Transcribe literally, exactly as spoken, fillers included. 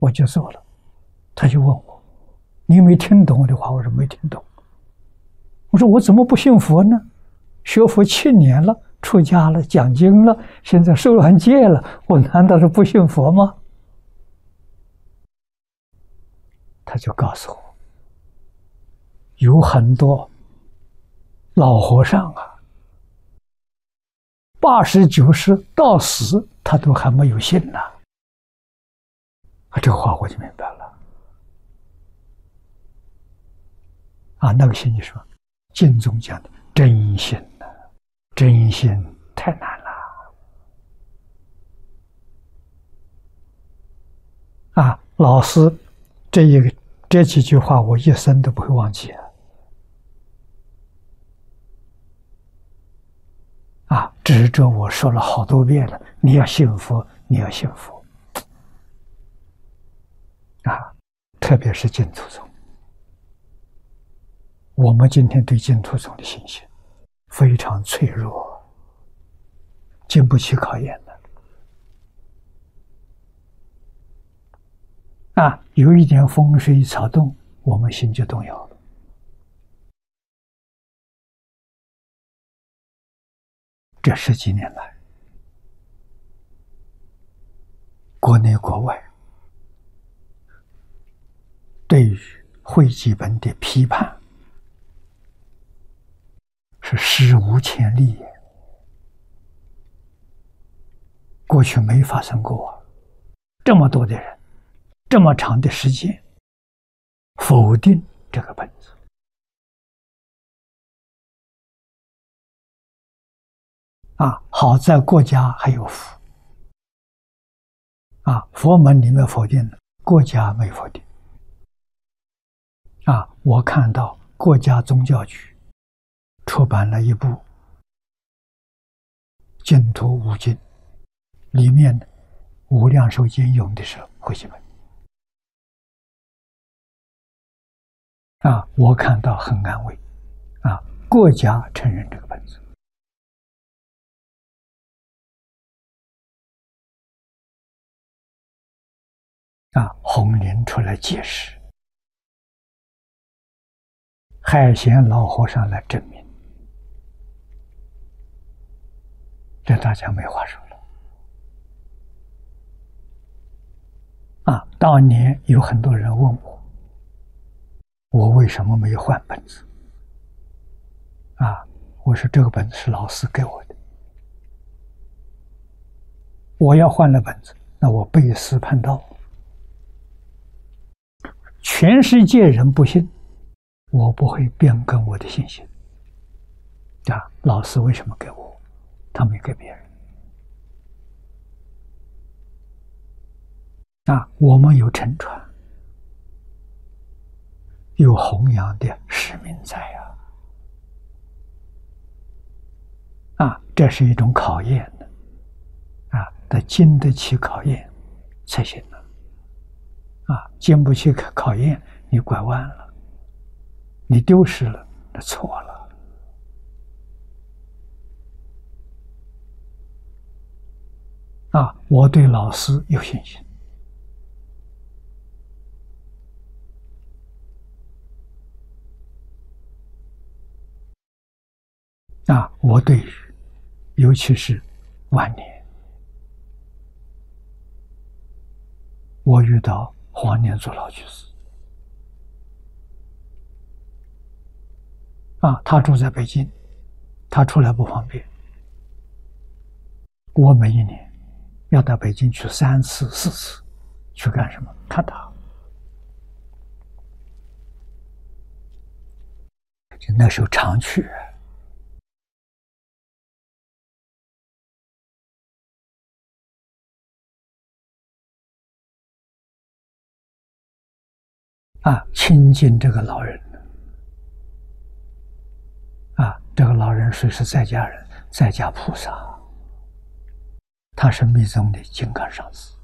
我就走了。他就问我：“你没听懂我的话？”我说：“没听懂。”我说：“我怎么不信佛呢？学佛七年了，出家了，讲经了，现在受完戒了，我难道是不信佛吗？”他就告诉我，有很多老和尚啊，八十九十到死，他都还没有信呢。啊，这话我就明白了。啊，那个心就说，经中讲的真心呢、啊，真心太难了。啊，老师这一个这几句话，我一生都不会忘记啊。啊，指着我说了好多遍了，你要信佛，你要信佛。啊，特别是净土宗，我们今天对净土宗的信心非常脆弱，经不起考验的。啊，有一点风吹草动，我们心就动摇了。这十几年来，国内国外对于汇集本的批判是史无前例，过去没发生过这么多的人，这么长的时间否定这个本子。啊，好在国家还有佛。啊，佛门里面否定了，国家没否定。啊，我看到国家宗教局出版了一部《净土五经》，里面的无量寿经用的是汇集本。啊，我看到很安慰。啊，国家承认这个本子。啊，弘林出来解释，海贤老和尚来证明，这大家没话说了。啊，当年有很多人问我，我为什么没有换本子？啊，我说这个本子是老师给我的，我要换了本子，那我背师叛道。全世界人不信，我不会变更我的信心。啊，老师为什么给我？他没给别人。啊，我们有承传，有弘扬的使命在啊！啊，这是一种考验的，啊，得经得起考验才行了。啊，经不起考验，你拐弯了，你丢失了，那错了。啊，我对老师有信心。啊，我对于尤其是晚年，我遇到黄念祖老居士，啊，他住在北京，他出来不方便，我每一年要到北京去三次四次，去干什么？看他。就那时候常去。啊，亲近这个老人。啊，这个老人虽是在家人，在家菩萨，他是密宗的金刚上师。